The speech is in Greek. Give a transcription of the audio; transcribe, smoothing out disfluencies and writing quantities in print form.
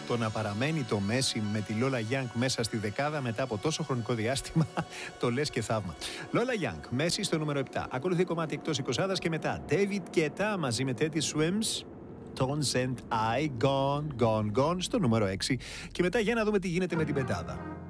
το να παραμένει το Μέση με τη Λόλα Γιάνγκ μέσα στη δεκάδα μετά από τόσο χρονικό διάστημα, το λες και θαύμα. Λόλα Γιάνγκ, Μέση στο νούμερο 7. Ακολουθεί κομμάτι εκτός 20 και μετά David Guetta μαζί με Teddy Swims, Tones and I, Gone, Gone, Gone στο νούμερο 6. Και μετά για να δούμε τι γίνεται με την πεντάδα.